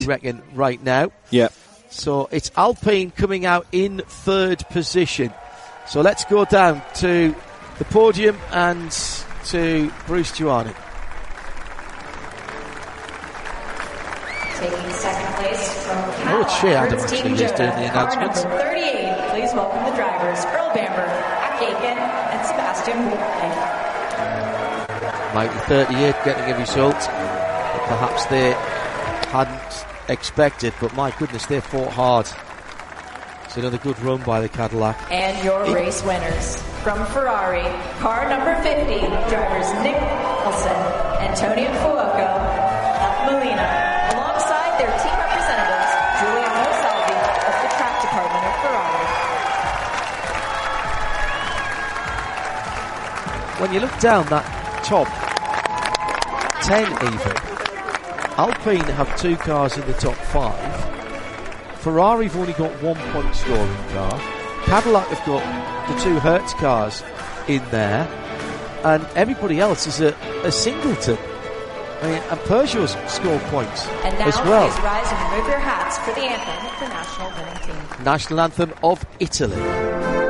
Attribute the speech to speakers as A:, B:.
A: reckon, right now.
B: Yeah.
A: So it's Alpine coming out in third position. So let's go down to the podium and to Bruce Giuani.
C: Taking second place from
A: Oh, Shea Adam actually is doing the announcements.
C: Number 38, please welcome the drivers, Earl Bamber, Jack Aiken, and Sebastian Bourdais.
A: Mighty 38 getting a result that perhaps they hadn't expected, but my goodness, they fought hard. It's another good run by the Cadillac.
C: And your race winners from Ferrari, car number 50, drivers Nick Olsen, Antonio Fuoco, Molina, alongside their team representatives, Giuliano Salvi of the track department of Ferrari.
A: When you look down that top 10 even, Alpine have 2 cars in the top 5. Ferrari have only got 1 point scoring car. Cadillac have got the 2 Hertz cars in there, and everybody else is a singleton. I mean, and Peugeot's scored points
C: and now
A: as well.
C: Please rise and remove your hats for the anthem of the national winning team.
A: National anthem of Italy.